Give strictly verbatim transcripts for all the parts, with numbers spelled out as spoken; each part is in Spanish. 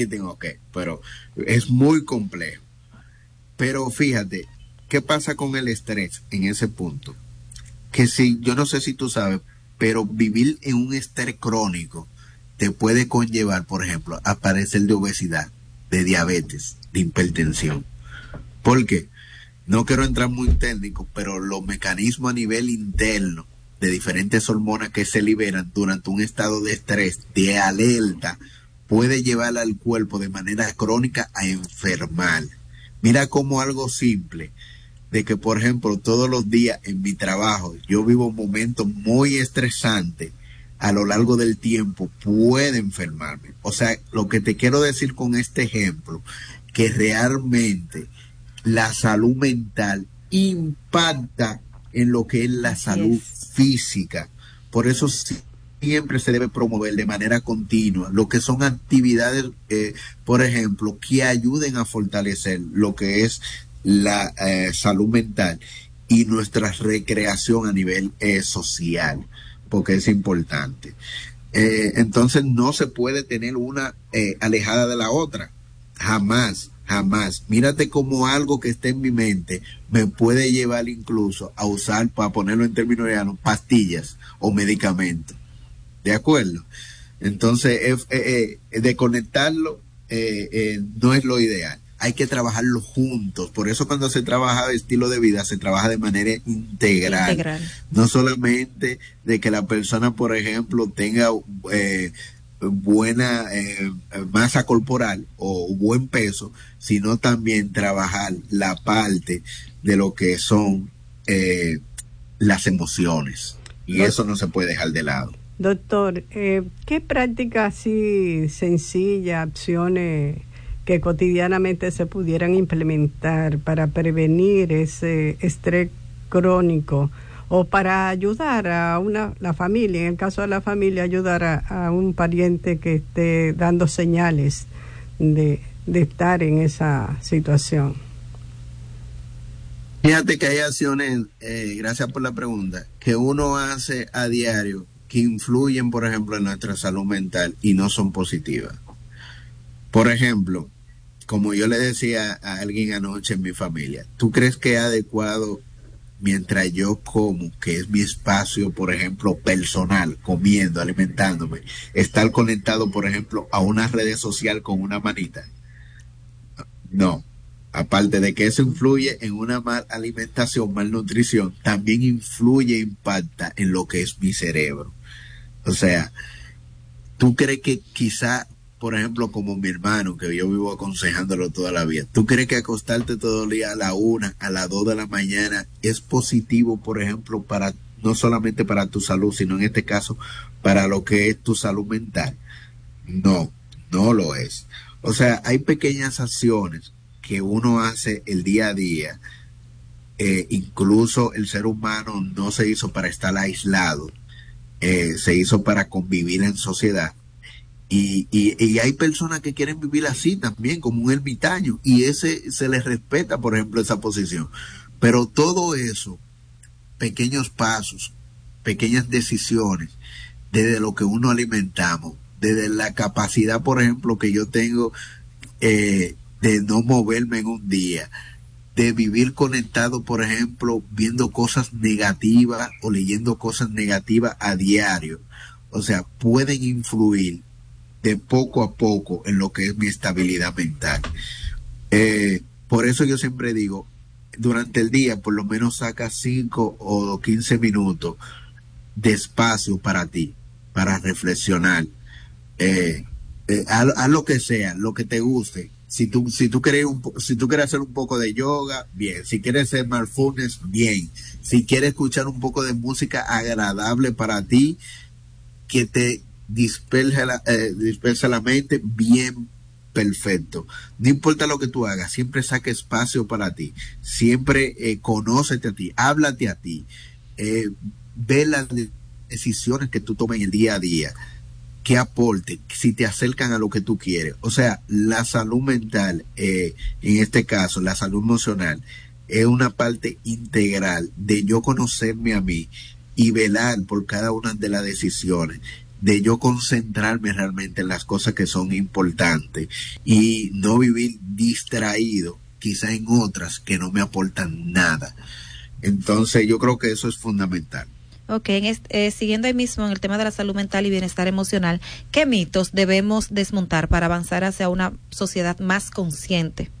tengo que, pero es muy complejo. Pero fíjate, ¿qué pasa con el estrés en ese punto? Que si, yo no sé si tú sabes, pero vivir en un estrés crónico te puede conllevar, por ejemplo, a padecer de obesidad, de diabetes, de hipertensión. ¿Por qué? No quiero entrar muy técnico, pero los mecanismos a nivel interno de diferentes hormonas que se liberan durante un estado de estrés, de alerta, puede llevar al cuerpo de manera crónica a enfermar. Mira como algo simple, de que por ejemplo todos los días en mi trabajo yo vivo momentos muy estresantes a lo largo del tiempo, puede enfermarme. O sea, lo que te quiero decir con este ejemplo, que realmente la salud mental impacta en lo que es la Así salud es. física. Por eso sí, siempre se debe promover de manera continua lo que son actividades, eh, por ejemplo, que ayuden a fortalecer lo que es la eh, salud mental y nuestra recreación a nivel eh, social, porque es importante. Eh, entonces no se puede tener una eh, alejada de la otra, jamás, jamás. Mírate como algo que esté en mi mente me puede llevar incluso a usar, para ponerlo en términos llanos, pastillas o medicamentos. ¿De acuerdo? Entonces, eh, eh, eh, desconectarlo eh, eh, no es lo ideal. Hay que trabajarlo juntos. Por eso cuando se trabaja estilo de vida, se trabaja de manera integral. Integral. No solamente de que la persona, por ejemplo, tenga eh, buena eh, masa corporal o buen peso, sino también trabajar la parte de lo que son eh, las emociones. Y Doc- eso no se puede dejar de lado. Doctor, eh, ¿qué prácticas así sencillas, acciones que cotidianamente se pudieran implementar para prevenir ese estrés crónico o para ayudar a una la familia, en el caso de la familia, ayudar a, a un pariente que esté dando señales de, de estar en esa situación? Fíjate que hay acciones, eh, gracias por la pregunta, que uno hace a diario que influyen, por ejemplo, en nuestra salud mental y no son positivas. Por ejemplo, como yo le decía a alguien anoche en mi familia, ¿tú crees que es adecuado mientras yo como, que es mi espacio, por ejemplo, personal, comiendo, alimentándome, estar conectado, por ejemplo, a una red social con una manita? No. Aparte de que eso influye en una mal alimentación, malnutrición, también influye, impacta en lo que es mi cerebro. O sea, ¿tú crees que quizá, por ejemplo, como mi hermano, que yo vivo aconsejándolo toda la vida, ¿tú crees que acostarte todo el día a la una, a las dos de la mañana es positivo, por ejemplo, para, no solamente para tu salud, sino en este caso, para lo que es tu salud mental? No, no lo es. O sea, hay pequeñas acciones que uno hace el día a día. Eh, incluso el ser humano no se hizo para estar aislado, eh, se hizo para convivir en sociedad. Y, y, y hay personas que quieren vivir así también, como un ermitaño, y ese se les respeta, por ejemplo, esa posición. Pero todo eso, pequeños pasos, pequeñas decisiones, desde lo que uno alimentamos, desde la capacidad, por ejemplo, que yo tengo eh, de no moverme en un día, de vivir conectado, por ejemplo, viendo cosas negativas o leyendo cosas negativas a diario. O sea, pueden influir de poco a poco en lo que es mi estabilidad mental. Eh, por eso yo siempre digo, durante el día por lo menos saca cinco o quince minutos de espacio para ti, para reflexionar. Eh, eh, haz, haz lo que sea, lo que te guste. Si tú, si tú quieres un, si tú quieres hacer un poco de yoga, bien. Si quieres hacer mindfulness, bien. Si quieres escuchar un poco de música agradable para ti, que te dispersa la, eh, dispersa la mente, bien, perfecto. No importa lo que tú hagas, siempre saque espacio para ti. Siempre eh, conócete a ti, háblate a ti. Eh, ve las decisiones que tú tomes en el día a día, que aporte, si te acercan a lo que tú quieres. O sea, la salud mental, eh, en este caso, la salud emocional, es una parte integral de yo conocerme a mí y velar por cada una de las decisiones. de yo concentrarme realmente en las cosas que son importantes y no vivir distraído quizá en otras que no me aportan nada. Entonces yo creo que eso es fundamental. Ok, en este, eh, siguiendo ahí mismo en el tema de la salud mental y bienestar emocional, ¿qué mitos debemos desmontar para avanzar hacia una sociedad más consciente?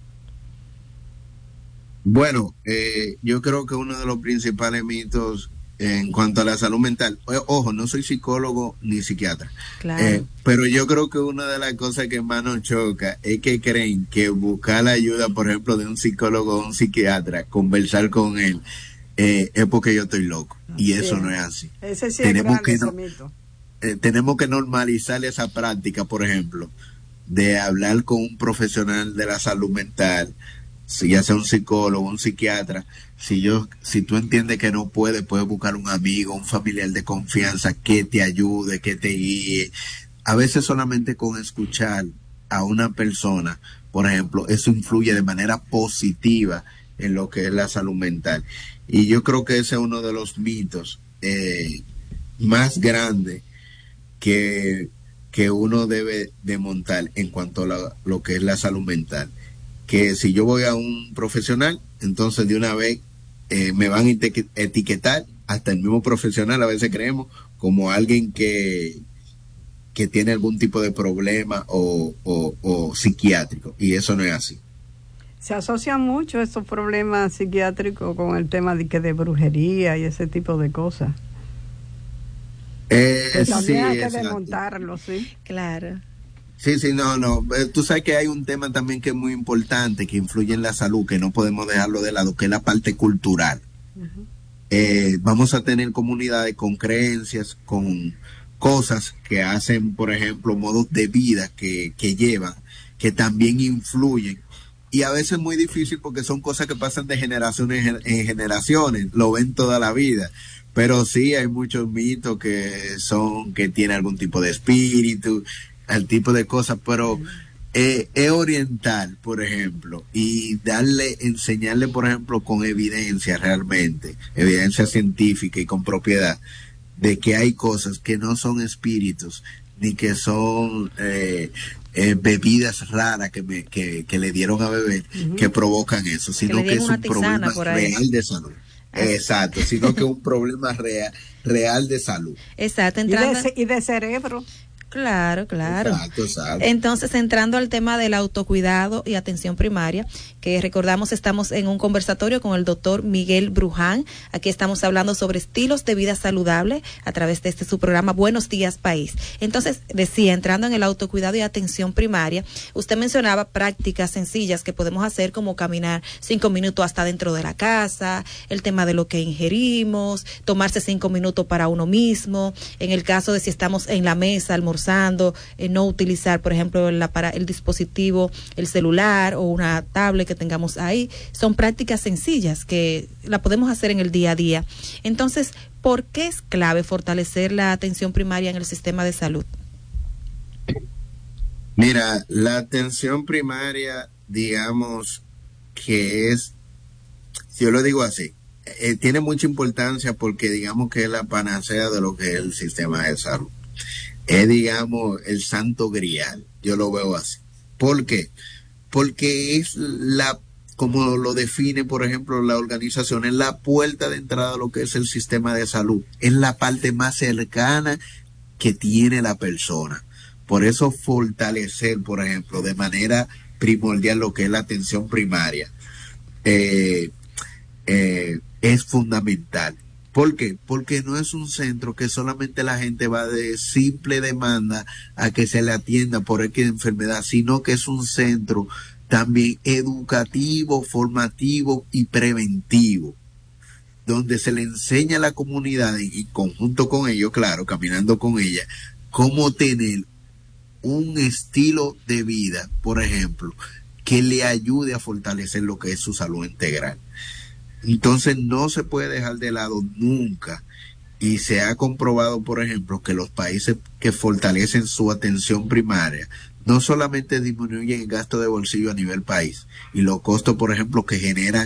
Bueno, eh, yo creo que uno de los principales mitos en cuanto a la salud mental, ojo, no soy psicólogo ni psiquiatra, claro. eh, pero yo creo que una de las cosas que más nos choca es que creen que buscar la ayuda, por ejemplo, de un psicólogo o un psiquiatra, conversar con él, eh, es porque yo estoy loco. Y eso sí. no es así. Ese sí tenemos es que ese no, mito. Eh, tenemos que normalizar esa práctica, por ejemplo, de hablar con un profesional de la salud mental, si ya sea un psicólogo, un psiquiatra. Si yo, si tú entiendes que no puedes, puedes buscar un amigo, un familiar de confianza que te ayude, que te guíe. A veces solamente con escuchar a una persona, por ejemplo, eso influye de manera positiva en lo que es la salud mental. Y yo creo que ese es uno de los mitos eh, más grandes que, que uno debe de montar en cuanto a la, lo que es la salud mental. Que si yo voy a un profesional, entonces de una vez eh, me van a etiquetar, hasta el mismo profesional a veces creemos, como alguien que, que tiene algún tipo de problema o, o, o psiquiátrico, y eso no es así. Se asocian mucho estos problemas psiquiátricos con el tema de, que de brujería y ese tipo de cosas. Eh, que también sí, hay que exacto. desmontarlo, sí. Claro. Sí, sí, no, no. Tú sabes que hay un tema también que es muy importante, que influye en la salud, que no podemos dejarlo de lado, que es la parte cultural. Uh-huh. Eh, vamos a tener comunidades con creencias, con cosas que hacen, por ejemplo, modos de vida que, que llevan, que también influyen. Y a veces es muy difícil porque son cosas que pasan de generaciones en generaciones, lo ven toda la vida. Pero sí hay muchos mitos que son, que tienen algún tipo de espíritu, al tipo de cosas, pero eh, es oriental, por ejemplo, y darle, enseñarle, por ejemplo, con evidencia realmente, evidencia científica y con propiedad, de que hay cosas que no son espíritus, ni que son eh, eh, bebidas raras que, me, que, que le dieron a beber, uh-huh. que provocan eso, sino que, que es un problema real de salud. Así. Exacto, sino que es un problema real, real de salud. Exacto, entrando... y, de, y de cerebro. Claro, claro. Exacto, exacto. Entonces, entrando al tema del autocuidado y atención primaria, que recordamos estamos en un conversatorio con el doctor Miguel Bruján. Aquí estamos hablando sobre estilos de vida saludable a través de este su programa Buenos Días País. Entonces, decía, entrando en el autocuidado y atención primaria, usted mencionaba prácticas sencillas que podemos hacer como caminar cinco minutos hasta dentro de la casa, el tema de lo que ingerimos, tomarse cinco minutos para uno mismo, en el caso de si estamos en la mesa almorzando, Eh, no utilizar, por ejemplo, el, para el dispositivo, el celular o una tablet que tengamos ahí. Son prácticas sencillas que la podemos hacer en el día a día. Entonces, ¿por qué es clave fortalecer la atención primaria en el sistema de salud? Mira, la atención primaria, digamos que es, si yo lo digo así, eh, tiene mucha importancia porque digamos que es la panacea de lo que es el sistema de salud. Es, digamos, el santo grial, yo lo veo así. ¿Por qué? Porque es la, como lo define, por ejemplo, la organización, es la puerta de entrada a lo que es el sistema de salud. Es la parte más cercana que tiene la persona. Por eso fortalecer, por ejemplo, de manera primordial lo que es la atención primaria, eh, eh, es fundamental. ¿Por qué? Porque no es un centro que solamente la gente va de simple demanda a que se le atienda por X enfermedad, sino que es un centro también educativo, formativo y preventivo, donde se le enseña a la comunidad, y conjunto con ellos, claro, caminando con ella, cómo tener un estilo de vida, por ejemplo, que le ayude a fortalecer lo que es su salud integral. Entonces no se puede dejar de lado nunca, y se ha comprobado, por ejemplo, que los países que fortalecen su atención primaria no solamente disminuyen el gasto de bolsillo a nivel país y los costos, por ejemplo, que generan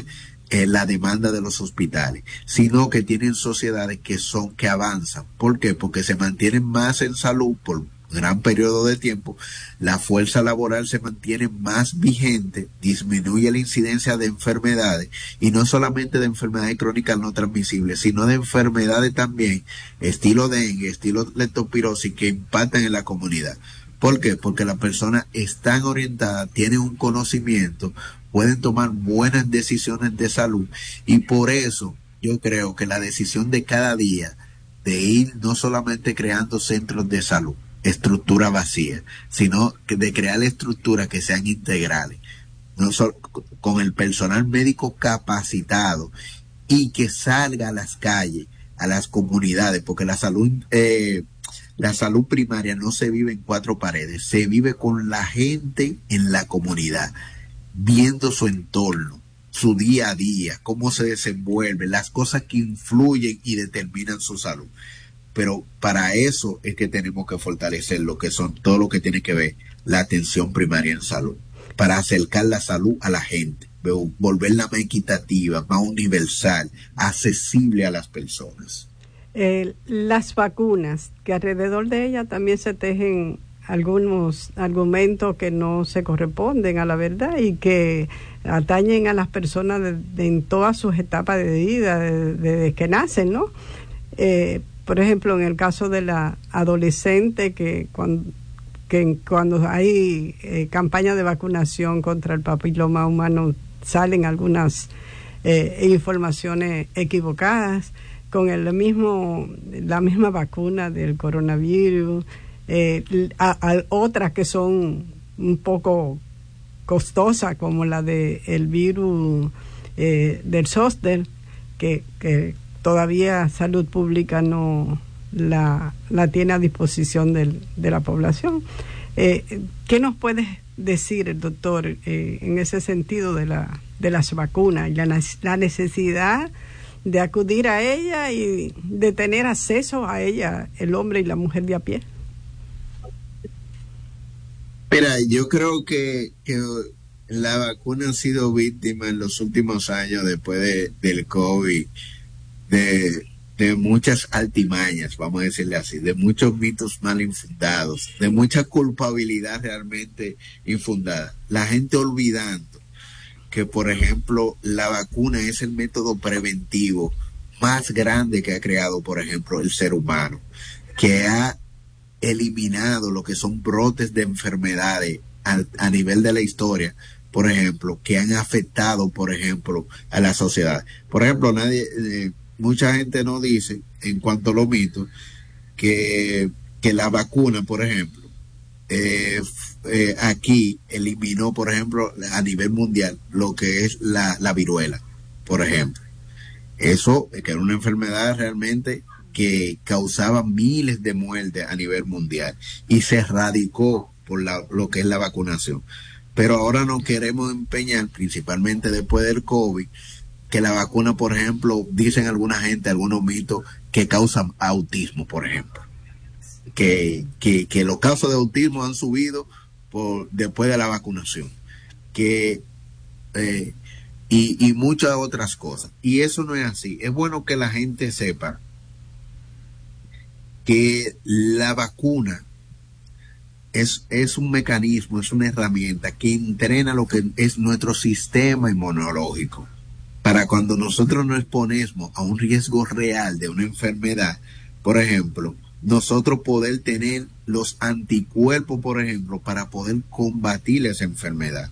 eh, la demanda de los hospitales, sino que tienen sociedades que son, que avanzan. ¿Por qué? Porque se mantienen más en salud por gran periodo de tiempo, la fuerza laboral se mantiene más vigente, disminuye la incidencia de enfermedades, y no solamente de enfermedades crónicas no transmisibles, sino de enfermedades también, estilo dengue, estilo leptospirosis, que impactan en la comunidad. ¿Por qué? Porque las personas están orientadas, tienen un conocimiento, pueden tomar buenas decisiones de salud, y por eso yo creo que la decisión de cada día de ir no solamente creando centros de salud, estructura vacía, sino que de crear estructuras que sean integrales, no solo con el personal médico capacitado, y que salga a las calles, a las comunidades, porque la salud eh, la salud primaria no se vive en cuatro paredes, se vive con la gente en la comunidad, viendo su entorno, su día a día, cómo se desenvuelve, las cosas que influyen y determinan su salud. Pero para eso es que tenemos que fortalecer lo que son todo lo que tiene que ver la atención primaria en salud, para acercar la salud a la gente, volverla más equitativa, más universal, accesible a las personas. Eh, las vacunas, que alrededor de ellas también se tejen algunos argumentos que no se corresponden a la verdad y que atañen a las personas de, de, en todas sus etapas de vida, desde de que nacen, ¿no? Eh, por ejemplo, en el caso de la adolescente, que cuando, que cuando hay eh, campaña de vacunación contra el papiloma humano salen algunas eh, informaciones equivocadas, con el mismo la misma vacuna del coronavirus, eh, a, a otras que son un poco costosas, como la de el virus eh, del zóster, que, que todavía Salud Pública no la, la tiene a disposición del, de la población. Eh, ¿Qué nos puede decir el doctor eh, en ese sentido de la de las vacunas y la, la necesidad de acudir a ella y de tener acceso a ella, el hombre y la mujer de a pie? Mira, yo creo que, que la vacuna ha sido víctima en los últimos años, después de, del COVID, de, de muchas altimañas, vamos a decirle así, de muchos mitos mal infundados, de mucha culpabilidad realmente infundada. La gente olvidando que, por ejemplo, la vacuna es el método preventivo más grande que ha creado, por ejemplo, el ser humano, que ha eliminado lo que son brotes de enfermedades a, a nivel de la historia, por ejemplo, que han afectado, por ejemplo, a la sociedad. Por ejemplo, nadie, eh, mucha gente no dice, en cuanto a los mitos, que, que la vacuna, por ejemplo, Eh, eh, aquí eliminó, por ejemplo, a nivel mundial, lo que es la, la viruela, por ejemplo. Eso, que era una enfermedad realmente que causaba miles de muertes a nivel mundial, y se erradicó por la, lo que es la vacunación. Pero ahora nos queremos empeñar, principalmente después del COVID, que la vacuna, por ejemplo, dicen alguna gente, algunos mitos, que causan autismo, por ejemplo. Que, que, que los casos de autismo han subido por, después de la vacunación, que eh, y, y muchas otras cosas, y eso no es así. Es bueno que la gente sepa que la vacuna es, es un mecanismo, es una herramienta que entrena lo que es nuestro sistema inmunológico, para cuando nosotros nos exponemos a un riesgo real de una enfermedad, por ejemplo, nosotros poder tener los anticuerpos, por ejemplo, para poder combatir esa enfermedad.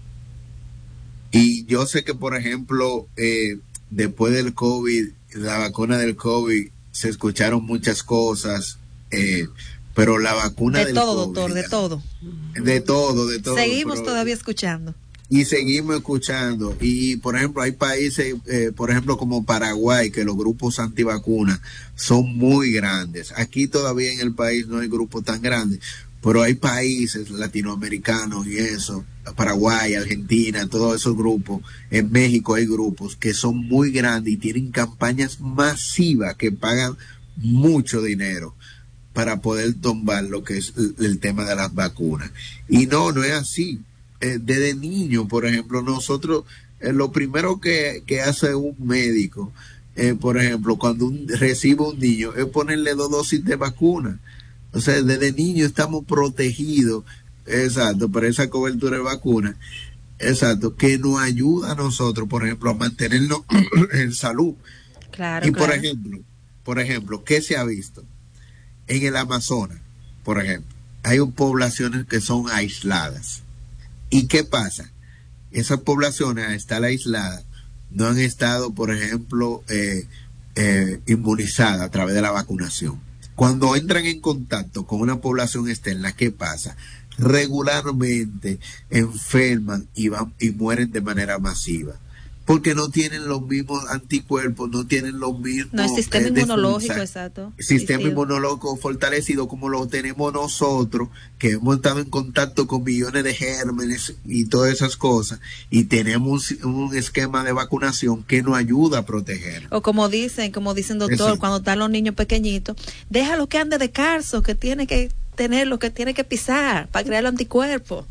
Y yo sé que, por ejemplo, eh, después del COVID, la vacuna del COVID, se escucharon muchas cosas, eh, pero la vacuna de del todo, COVID, doctor, de todo. De todo, de todo. Seguimos pero, todavía escuchando. Y seguimos escuchando. Y, por ejemplo, hay países, eh, por ejemplo, como Paraguay, que los grupos antivacunas son muy grandes. Aquí todavía en el país no hay grupos tan grandes, pero hay países latinoamericanos y eso, Paraguay, Argentina, todos esos grupos. En México hay grupos que son muy grandes y tienen campañas masivas que pagan mucho dinero para poder tumbar lo que es el, el tema de las vacunas. Y no, no es así. Desde niño, por ejemplo, nosotros eh, lo primero que, que hace un médico, eh, por ejemplo, cuando un, recibe un niño, es ponerle dos dosis de vacuna. O sea, desde niño estamos protegidos, exacto, por esa cobertura de vacuna, exacto, que nos ayuda a nosotros, por ejemplo, a mantenernos en salud. Claro, y claro. por ejemplo, por ejemplo, ¿qué se ha visto? En el Amazonas, por ejemplo, hay poblaciones que son aisladas. ¿Y qué pasa? Esas poblaciones, al estar aisladas, no han estado, por ejemplo, eh, eh, inmunizadas a través de la vacunación. Cuando entran en contacto con una población externa, ¿qué pasa? Regularmente enferman y, van, y mueren de manera masiva. Porque no tienen los mismos anticuerpos, no tienen los mismos... No, el sistema eh, inmunológico, defensa, exacto. sistema sí, sí. inmunológico fortalecido como lo tenemos nosotros, que hemos estado en contacto con millones de gérmenes y todas esas cosas, y tenemos un, un esquema de vacunación que nos ayuda a proteger. O como dicen, como dicen doctor, Eso. cuando están los niños pequeñitos, déjalo que ande descalzo, que tiene que tener lo que tiene que pisar para crear los anticuerpos.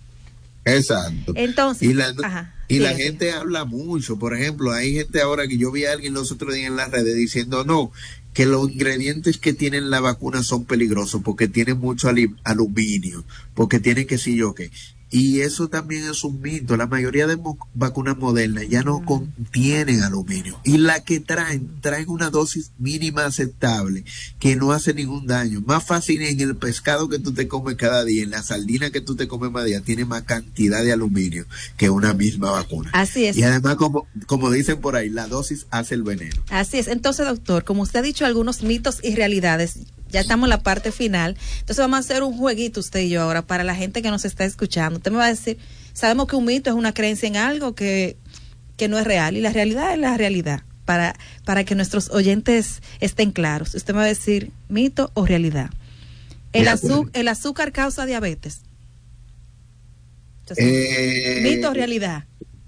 Exacto. Entonces, y la, ajá, y la fíjate. gente habla mucho. Por ejemplo, hay gente ahora que yo vi a alguien los otros días en las redes diciendo no, que los ingredientes que tienen la vacuna son peligrosos porque tienen mucho ali- aluminio, porque tienen que sí yo qué. Y eso también es un mito. La mayoría de mo- vacunas modernas ya no contienen aluminio. Y la que traen, traen una dosis mínima aceptable que no hace ningún daño. Más fácil en el pescado que tú te comes cada día, en la sardina que tú te comes más día, tiene más cantidad de aluminio que una misma vacuna. Así es. Y además, como, como dicen por ahí, la dosis hace el veneno. Así es. Entonces, doctor, como usted ha dicho algunos mitos y realidades, ya estamos en la parte final. Entonces vamos a hacer un jueguito usted y yo ahora para la gente que nos está escuchando. Usted me va a decir, sabemos que un mito es una creencia en algo que, que no es real y la realidad es la realidad. Para, para que nuestros oyentes estén claros. Usted me va a decir, mito o realidad. El, azu el azúcar causa diabetes. Entonces, Eh... mito o realidad.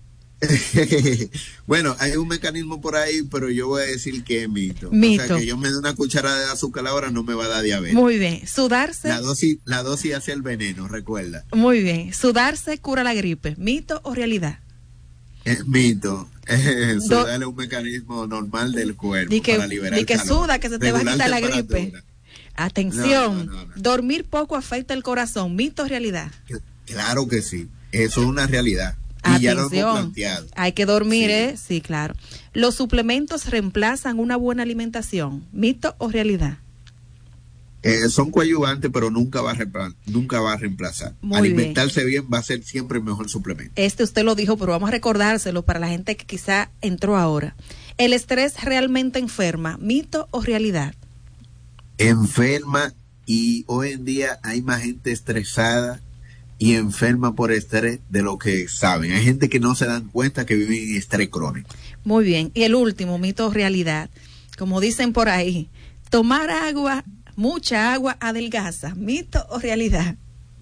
Bueno, hay un mecanismo por ahí, pero yo voy a decir que es mito. Mito. O sea, que yo me dé una cucharada de azúcar ahora no me va a dar diabetes. Muy bien. Sudarse. La dosis, la dosis hace el veneno, recuerda. Muy bien. Sudarse cura la gripe. ¿Mito o realidad? Es mito. Sudar es un mecanismo normal del cuerpo y que, para liberar y que calor. suda, que se te Regular va a quitar la gripe. temperatura. Atención. No, no, no, no. Dormir poco afecta el corazón. ¿Mito o realidad? Claro que sí. Eso es una realidad. Y ya lo hemos planteado. Hay que dormir, Sí. ¿eh? Sí, claro. ¿Los suplementos reemplazan una buena alimentación? ¿Mito o realidad? Eh, son coadyuvantes, pero nunca va a reemplazar. Nunca va a reemplazar. Muy Alimentarse bien. bien va a ser siempre el mejor suplemento. Este usted lo dijo, pero vamos a recordárselo para la gente que quizá entró ahora. ¿El estrés realmente enferma? ¿Mito o realidad? Enferma, y hoy en día hay más gente estresada y enferma por estrés de lo que saben. Hay gente que no se dan cuenta que viven en estrés crónico. Muy bien. Y el último, mito o realidad. Como dicen por ahí, tomar agua, mucha agua adelgaza. ¿Mito o realidad?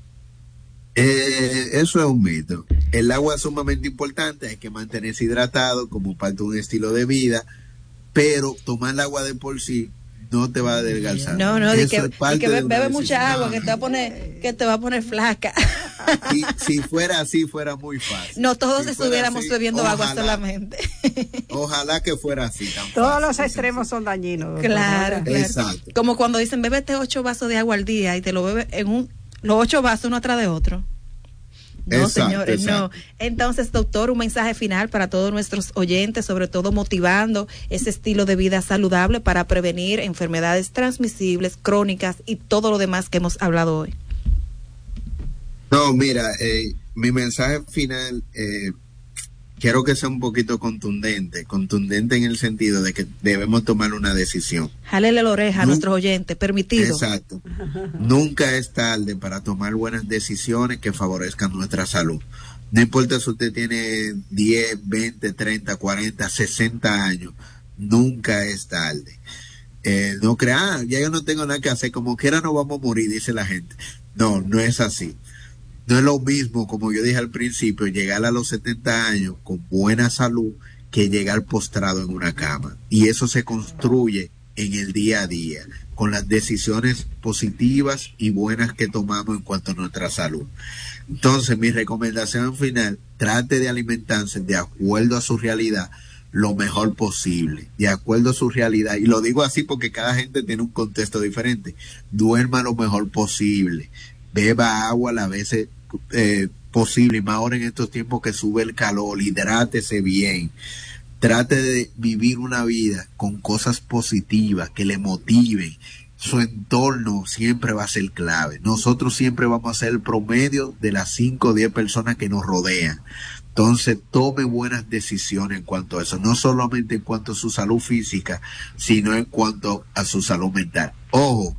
Eh, eso es un mito. El agua es sumamente importante, hay que mantenerse hidratado como parte de un estilo de vida, pero tomar el agua de por sí no te va a adelgazar. No, no, de que, es de que bebe, bebe mucha agua, no, que te va a poner, que te va a poner flaca. Si, si fuera así, fuera muy fácil. No todos si estuviéramos así, bebiendo ojalá, agua solamente. Ojalá que fuera así. Tan Todos fácil, los sí, extremos sí. son dañinos. Claro, claro. Exacto. Como cuando dicen, bébete ocho vasos de agua al día y te lo bebes en un, los ocho vasos uno atrás de otro. No, Exacto, señores, exacto. no. Entonces, doctor, un mensaje final para todos nuestros oyentes, sobre todo motivando ese estilo de vida saludable para prevenir enfermedades transmisibles, crónicas y todo lo demás que hemos hablado hoy. No, mira, eh, mi mensaje final, eh, quiero que sea un poquito contundente, contundente en el sentido de que debemos tomar una decisión. Jálele la oreja a No, nuestros oyentes, permitido. Exacto. Nunca es tarde para tomar buenas decisiones que favorezcan nuestra salud. No importa si usted tiene diez, veinte, treinta, cuarenta, sesenta años, nunca es tarde. Eh, no crea, ah, ya yo no tengo nada que hacer, como quiera no vamos a morir, dice la gente. No, no es así. No es lo mismo, como yo dije al principio, llegar a los setenta años con buena salud que llegar postrado en una cama. Y eso se construye en el día a día, con las decisiones positivas y buenas que tomamos en cuanto a nuestra salud. Entonces, mi recomendación final, trate de alimentarse de acuerdo a su realidad lo mejor posible, de acuerdo a su realidad. Y lo digo así porque cada gente tiene un contexto diferente. Duerma lo mejor posible, beba agua las veces eh, posible, y más ahora en estos tiempos que sube el calor, hidrátese bien. Trate de vivir una vida con cosas positivas que le motiven. Su entorno siempre va a ser clave. Nosotros siempre vamos a ser el promedio de las cinco o diez personas que nos rodean. Entonces, tome buenas decisiones en cuanto a eso, no solamente en cuanto a su salud física, sino en cuanto a su salud mental. Ojo,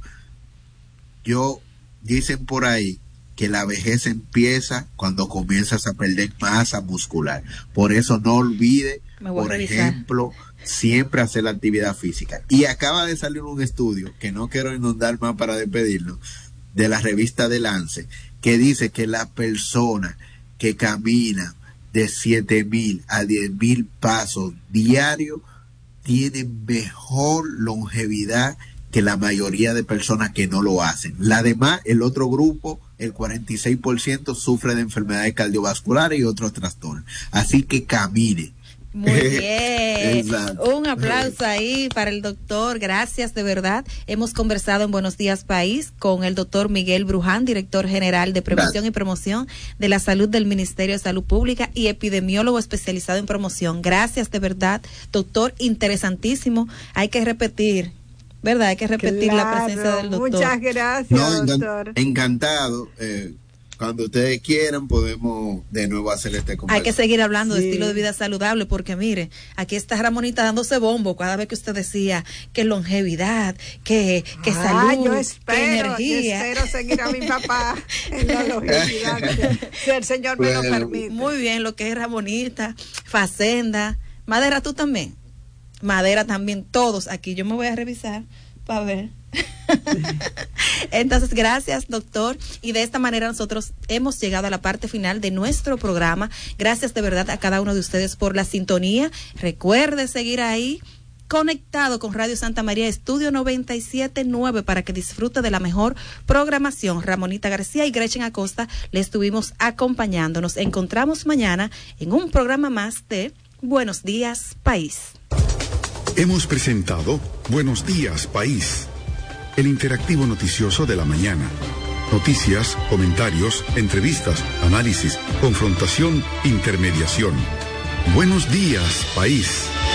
yo, dicen por ahí que la vejez empieza cuando comienzas a perder masa muscular. Por eso no olvide, por ejemplo, siempre hacer la actividad física. Y acaba de salir un estudio, que no quiero inundar más para despedirnos, de la revista The Lancet, que dice que la persona que camina de siete mil a diez mil pasos diarios tiene mejor longevidad que la mayoría de personas que no lo hacen. La demás, el otro grupo, el cuarenta y seis por ciento sufre de enfermedades cardiovasculares y otros trastornos. Así que camine. Muy bien. Un aplauso ahí para el doctor. Gracias, de verdad. Hemos conversado en Buenos Días País con el doctor Miguel Bruján, director general de Prevención Gracias. y Promoción de la Salud del Ministerio de Salud Pública y epidemiólogo especializado en promoción. Gracias, de verdad, doctor. Interesantísimo. Hay que repetir, ¿verdad? Hay que repetir claro, la presencia del doctor. Muchas gracias, no, doctor. Encantado. Eh, Cuando ustedes quieran, podemos de nuevo hacer este conversación. Hay que seguir hablando sí. de estilo de vida saludable, porque mire, aquí está Ramonita dándose bombo cada vez que usted decía que longevidad, que, que ah, salud, yo espero, que energía. Yo espero seguir a mi papá en la longevidad, si el Señor me bueno, lo permite. Muy bien, lo que es Ramonita, Facenda, Madera, tú también. Madera también, todos aquí. Yo me voy a revisar para ver. Entonces, gracias, doctor, y de esta manera nosotros hemos llegado a la parte final de nuestro programa. Gracias de verdad a cada uno de ustedes por la sintonía. Recuerde seguir ahí conectado con Radio Santa María Estudio noventa y siete punto nueve para que disfrute de la mejor programación. Ramonita García y Gretchen Acosta le estuvimos acompañando. Nos encontramos mañana en un programa más de Buenos Días País. Hemos presentado Buenos Días País, el interactivo noticioso de la mañana. Noticias, comentarios, entrevistas, análisis, confrontación, intermediación. Buenos Días País.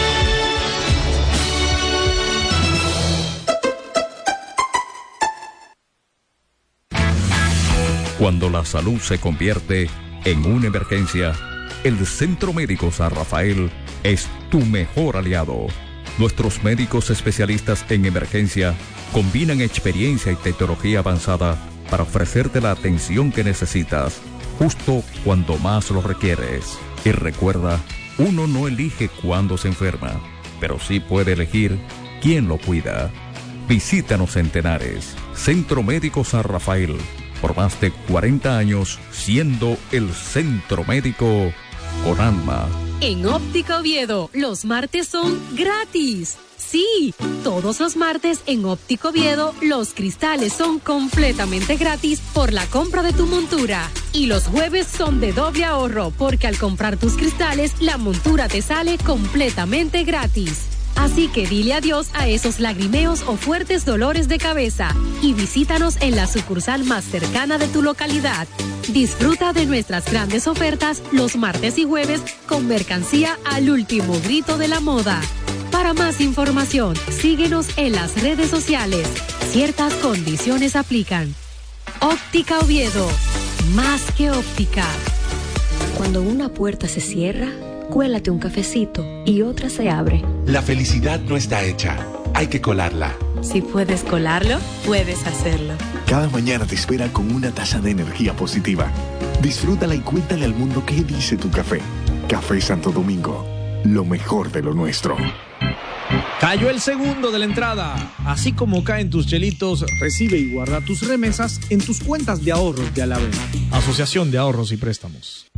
Cuando la salud se convierte en una emergencia, el Centro Médico San Rafael es tu mejor aliado. Nuestros médicos especialistas en emergencia combinan experiencia y tecnología avanzada para ofrecerte la atención que necesitas, justo cuando más lo requieres. Y recuerda, uno no elige cuándo se enferma, pero sí puede elegir quién lo cuida. Visítanos en Tenares, Centro Médico San Rafael, por más de cuarenta años siendo el centro médico con alma. En Óptica Oviedo, los martes son gratis. Sí, todos los martes en Óptica Oviedo, los cristales son completamente gratis por la compra de tu montura. Y los jueves son de doble ahorro, porque al comprar tus cristales, la montura te sale completamente gratis. Así que dile adiós a esos lagrimeos o fuertes dolores de cabeza y visítanos en la sucursal más cercana de tu localidad. Disfruta de nuestras grandes ofertas los martes y jueves con mercancía al último grito de la moda. Para más información, síguenos en las redes sociales. Ciertas condiciones aplican. Óptica Oviedo, más que óptica. Cuando una puerta se cierra, cuélate un cafecito y otra se abre. La felicidad no está hecha, hay que colarla. Si puedes colarlo, puedes hacerlo. Cada mañana te espera con una taza de energía positiva. Disfrútala y cuéntale al mundo qué dice tu café. Café Santo Domingo, lo mejor de lo nuestro. Cayó el segundo de la entrada. Así como caen tus chelitos, recibe y guarda tus remesas en tus cuentas de ahorros de Alavena. Asociación de Ahorros y Préstamos.